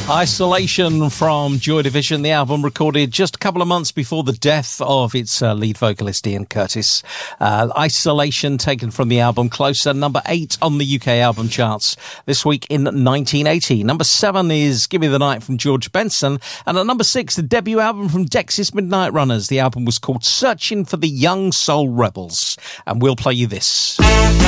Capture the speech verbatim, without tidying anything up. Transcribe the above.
Isolation from Joy Division, the album recorded just a couple of months before the death of its uh, lead vocalist Ian Curtis. Uh, Isolation, taken from the album Closer, number eight on the U K album charts this week in nineteen eighty. Number seven is Give Me the Night from George Benson, and at number six, the debut album from Dexys Midnight Runners. The album was called Searching for the Young Soul Rebels, and we'll play you this.